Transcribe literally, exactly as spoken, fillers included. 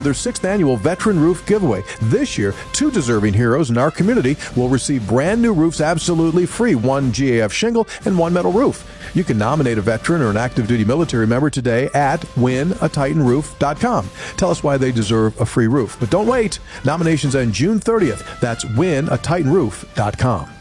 Their sixth annual Veteran Roof Giveaway. This year, two deserving heroes in our community will receive brand new roofs absolutely free, one G A F shingle and one metal roof. You can nominate a veteran or an active duty military member today at win a titan roof dot com. Tell us why they deserve a free roof. But don't wait. Nominations end June thirtieth. That's win a titan roof dot com.